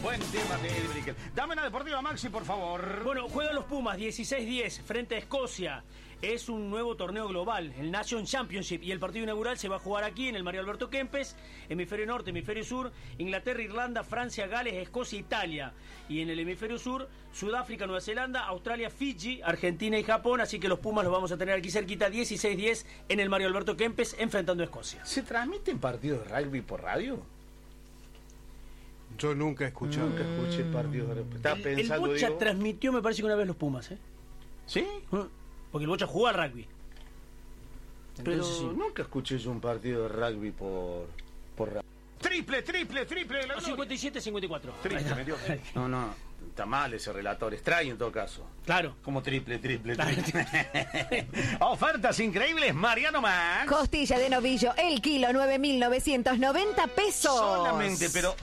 Buen tema de Brickel. Dame la deportiva, Maxi, por favor. Bueno, juegan los Pumas 16-10 frente a Escocia. Es un nuevo torneo global, el Nation Championship, y el partido inaugural se va a jugar aquí en el Mario Alberto Kempes, hemisferio norte, hemisferio sur, Inglaterra, Irlanda, Francia, Gales, Escocia, Italia. Y en el hemisferio sur, Sudáfrica, Nueva Zelanda, Australia, Fiji, Argentina y Japón. Así que los Pumas los vamos a tener aquí cerquita, 16-10 en el Mario Alberto Kempes, enfrentando a Escocia. ¿Se transmiten partidos de rugby por radio? Yo nunca he escuchado. Nunca escuché partidos de rugby. Estaba El pensando, Bocha digo... transmitió, me parece que una vez los Pumas, ¿eh? ¿Sí? Porque el Bocha jugó al rugby. Pero Entonces, sí. nunca escuché yo un partido de rugby por radio. Triple. 57-54. Triple, me dio. No, está mal ese relator. Extrae en todo caso. Claro. Como triple. Ofertas increíbles, Mariano Max. Costilla de novillo, el kilo, 9.990 pesos. Solamente, pero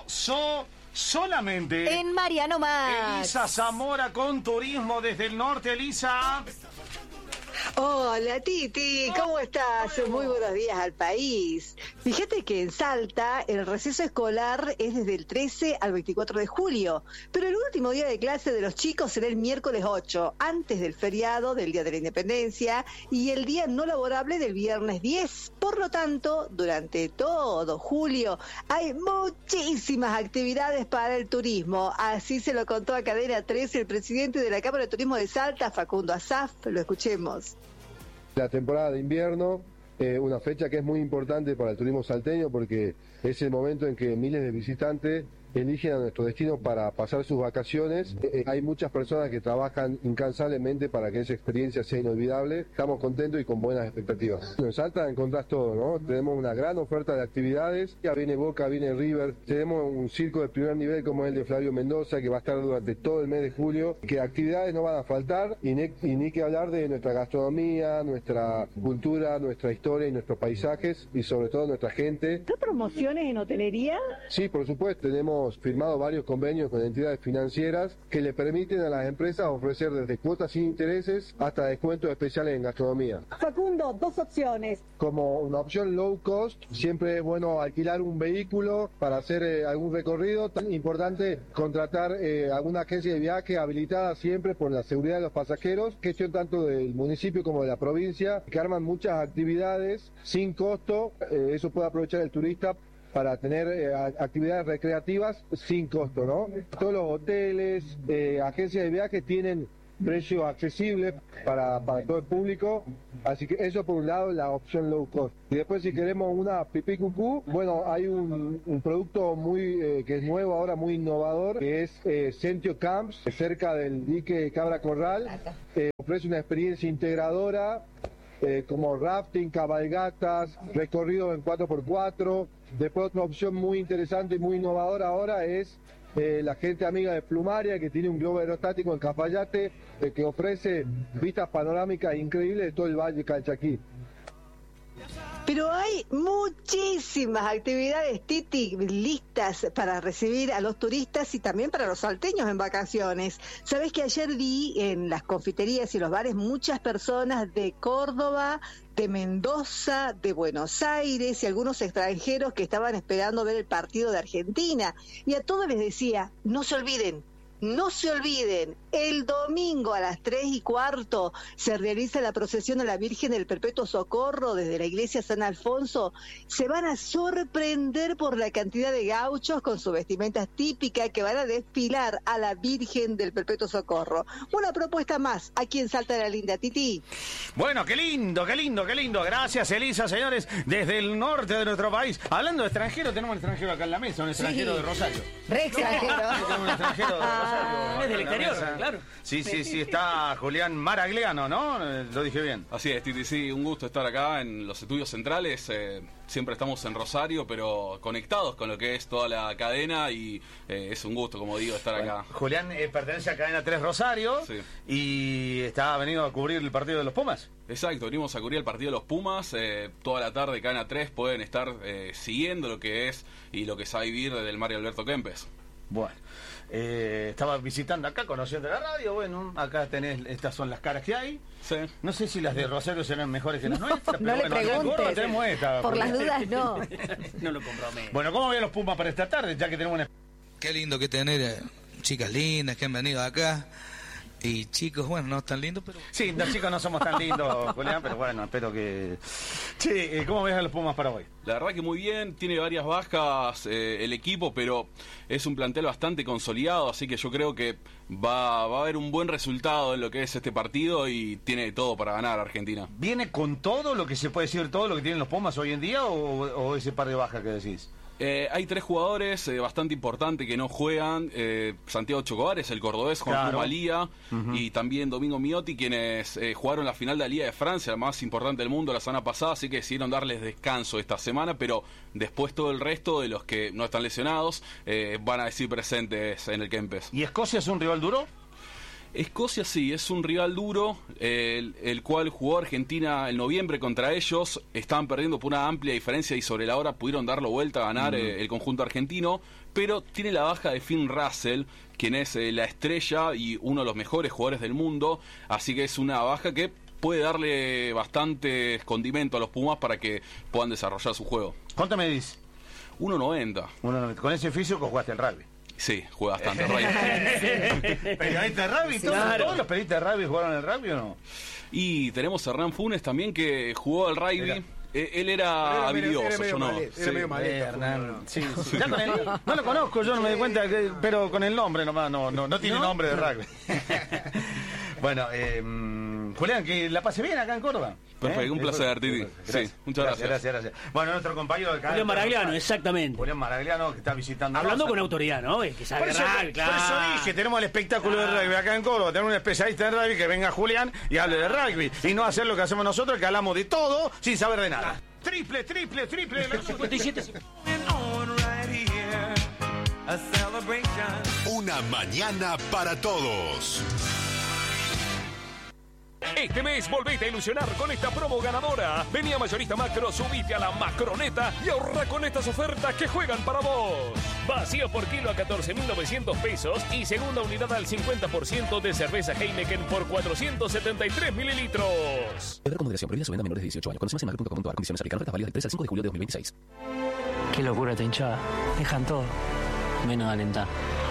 solamente. En Mariano Max. Elisa Zamora con turismo desde el norte, Elisa. Hola Titi, ¿cómo estás? Muy buenos días al país. Fíjate que en Salta el receso escolar es desde el 13 al 24 de julio, pero el último día de clase de los chicos será el miércoles 8, antes del feriado del Día de la Independencia y el día no laborable del viernes 10. Por lo tanto, durante todo julio hay muchísimas actividades para el turismo. Así se lo contó a Cadena 13 el presidente de la Cámara de Turismo de Salta, Facundo Asaf. Lo escuchemos. La temporada de invierno, una fecha que es muy importante para el turismo salteño porque es el momento en que miles de visitantes eligen a nuestro destino para pasar sus vacaciones. Hay muchas personas que trabajan incansablemente para que esa experiencia sea inolvidable. Estamos contentos y con buenas expectativas. En Salta encontrás todo, ¿no? Tenemos una gran oferta de actividades. Ya viene Boca, viene River. Tenemos un circo de primer nivel como el de Flavio Mendoza que va a estar durante todo el mes de julio. Que actividades no van a faltar y ni que hablar de nuestra gastronomía, nuestra cultura, nuestra historia y nuestros paisajes y sobre todo nuestra gente. ¿Hay promociones en hotelería? Sí, por supuesto. Tenemos firmado varios convenios con entidades financieras que le permiten a las empresas ofrecer desde cuotas sin intereses hasta descuentos especiales en gastronomía. Facundo, dos opciones. Como una opción low cost, siempre es bueno alquilar un vehículo para hacer algún recorrido. Tan importante contratar alguna agencia de viaje habilitada siempre por la seguridad de los pasajeros, gestión tanto del municipio como de la provincia, que arman muchas actividades sin costo. Eso puede aprovechar el turista para tener actividades recreativas sin costo, ¿no? Todos los hoteles, agencias de viajes tienen precios accesibles para todo el público, así que eso por un lado la opción low cost. Y después si queremos una pipí cucú, bueno, hay un producto muy que es nuevo ahora, muy innovador, que es Sentio Camps, cerca del dique Cabra Corral. Ofrece una experiencia integradora, como rafting, cabalgatas, recorridos en 4x4. Después otra opción muy interesante y muy innovadora ahora es la gente amiga de Plumaria, que tiene un globo aerostático en Cafayate, que ofrece vistas panorámicas increíbles de todo el Valle Calchaquí. Pero hay muchísimas actividades, Titi, listas para recibir a los turistas y también para los salteños en vacaciones. Sabés que ayer vi en las confiterías y los bares muchas personas de Córdoba, de Mendoza, de Buenos Aires y algunos extranjeros que estaban esperando ver el partido de Argentina. Y a todos les decía, no se olviden, el domingo a las 3:15 se realiza la procesión a la Virgen del Perpetuo Socorro desde la iglesia San Alfonso. Se van a sorprender por la cantidad de gauchos con sus vestimentas típicas que van a desfilar a la Virgen del Perpetuo Socorro. Una propuesta más aquí en Salta de la Linda, Titi. Bueno, qué lindo. Gracias, Elisa, señores, desde el norte de nuestro país. Hablando de extranjero, tenemos un extranjero acá en la mesa, un extranjero de Rosario. Re extranjero. Tenemos un extranjero de Rosario. Es del exterior, claro. Sí, está Julián Maragliano, ¿no? Lo dije bien. Así es, Titi, sí, un gusto estar acá en los estudios centrales. Siempre estamos en Rosario, pero conectados con lo que es toda la cadena y es un gusto, como digo, estar acá. Julián pertenece a Cadena 3 Rosario, sí, y está venido a cubrir el partido de los Pumas. Exacto, venimos a cubrir el partido de los Pumas. Toda la tarde Cadena 3 pueden estar siguiendo lo que es y lo que se va a vivir desde el Mario Alberto Kempes. Bueno, estaba visitando acá, conociendo la radio. Bueno, acá tenés, estas son las caras que hay. Sí. No sé si las de Rosario serán mejores que las nuestras, No pero le bueno, preguntes. tenemos esta. Por las dudas, no. No lo comprometo. Bueno, ¿cómo ven los Pumas para esta tarde? Ya que tenemos una Qué lindo que tener chicas lindas que han venido acá. Y chicos, bueno, no tan lindos, pero... Sí, los chicos no somos tan lindos, Julián, pero bueno, espero que... Che, ¿cómo ves a los Pumas para hoy? La verdad que muy bien, tiene varias bajas el equipo, pero es un plantel bastante consolidado, así que yo creo que va a haber un buen resultado en lo que es este partido y tiene todo para ganar Argentina. ¿Viene con todo lo que se puede decir, todo lo que tienen los Pumas hoy en día o ese par de bajas que decís? Hay 3 jugadores bastante importantes que no juegan. Santiago Chocobares, el cordobés, Juan Malía, y también Domingo Miotti, quienes jugaron la final de la Liga de Francia, la más importante del mundo, la semana pasada, así que decidieron darles descanso esta semana, pero después todo el resto de los que no están lesionados van a decir presentes en el Kempes. ¿Y Escocia es un rival duro? Escocia sí, es un rival duro, el cual jugó Argentina en noviembre contra ellos, estaban perdiendo por una amplia diferencia y sobre la hora pudieron darlo vuelta a ganar el conjunto argentino, pero tiene la baja de Finn Russell, quien es la estrella y uno de los mejores jugadores del mundo, así que es una baja que puede darle bastante condimento a los Pumas para que puedan desarrollar su juego. ¿Cuánto medís? 1.90. Con ese físico jugaste el rugby. Sí, juega bastante rugby. ¿Periodista de rugby? ¿Todos los periodistas de rugby jugaron el rugby o no? Y tenemos a Hernán Funes también que jugó al rugby. Él era habilidoso, yo no. Era medio maleta. Hernán. Sí. Ya con no lo conozco, yo no me di cuenta, pero con el nombre nomás, no tiene nombre de rugby. Bueno, Julián, que la pase bien acá en Córdoba. Perfecto, un placer, Titi. Sí, muchas gracias. Gracias. Bueno, nuestro compañero de acá. Julián Maragliano, exactamente. Julián Maragliano, que está visitando. Hablando con autoridad, ¿no? Que sabe por eso dije, tenemos el espectáculo de rugby acá en Córdoba, tenemos un especialista en rugby, que venga Julián y hable de rugby. Y no hacer lo que hacemos nosotros, que hablamos de todo sin saber de nada. Triple. 57. Una mañana para todos. Este mes volvete a ilusionar con esta promo ganadora. Vení a Mayorista Macro, subite a la Macroneta y ahorra con estas ofertas que juegan para vos. Vacío por kilo a 14.900 pesos y segunda unidad al 50% de cerveza Heineken por 473 mililitros. Beber con moderación, prohibida su venta a menores de 18 años. Condiciones en macro.com.ar. Condiciones aplican. Ofertas válidas del 3 al 5 de julio de 2026. Qué locura esta hinchada. Dejan todo, menos alentar.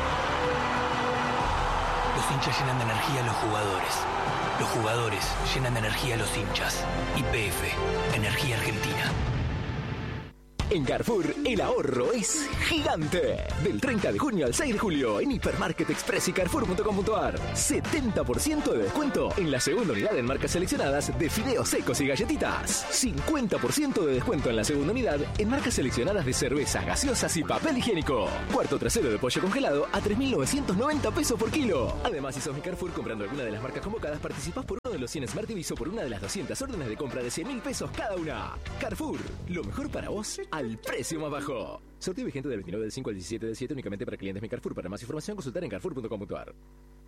Los hinchas llenan de energía a los jugadores. Los jugadores llenan de energía a los hinchas. YPF, Energía Argentina. En Carrefour, el ahorro es gigante. Del 30 de junio al 6 de julio, en Hipermarket Express y Carrefour.com.ar. 70% de descuento en la segunda unidad en marcas seleccionadas de fideos secos y galletitas. 50% de descuento en la segunda unidad en marcas seleccionadas de cervezas, gaseosas y papel higiénico. Cuarto trasero de pollo congelado a 3.990 pesos por kilo. Además, si sos mi Carrefour comprando alguna de las marcas convocadas, participás por uno de los 100 Smart TVs o por una de las 200 órdenes de compra de 100.000 pesos cada una. Carrefour, lo mejor para vos al precio más bajo. Sorteo vigente del 29 del 5 al 17 del 7 únicamente para clientes Mi Carrefour. Para más información consultar en Carrefour.com.ar.